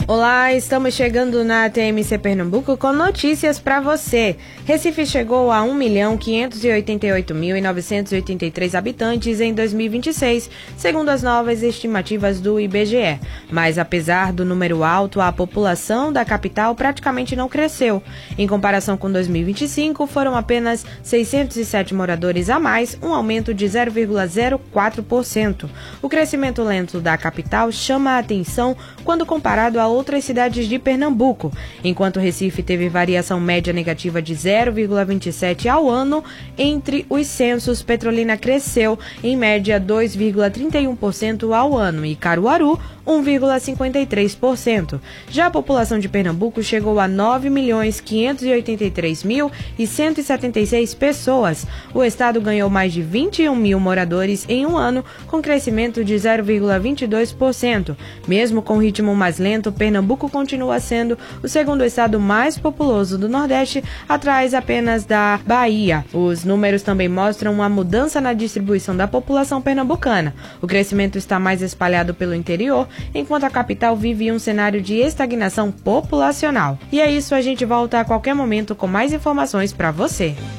Olá, estamos chegando na TMC Pernambuco com notícias para você. Recife chegou a 1.588.983 habitantes em 2026, segundo as novas estimativas do IBGE. Mas apesar do número alto, a população da capital praticamente não cresceu. Em comparação com 2025, foram apenas 607 moradores a mais, um aumento de 0,04%. O crescimento lento da capital chama a atenção quando comparado a outras cidades de Pernambuco. Enquanto Recife teve variação média negativa de 0,27% ao ano, entre os censos, Petrolina cresceu em média 2,31% ao ano e Caruaru 1,53%. Já a população de Pernambuco chegou a 9.583.176 pessoas. O estado ganhou mais de 21 mil moradores em um ano, com crescimento de 0,22%. Mesmo com ritmo mais lento, Pernambuco continua sendo o segundo estado mais populoso do Nordeste, atrás apenas da Bahia. Os números também mostram uma mudança na distribuição da população pernambucana. O crescimento está mais espalhado pelo interior, enquanto a capital vive um cenário de estagnação populacional. E é isso, a gente volta a qualquer momento com mais informações para você.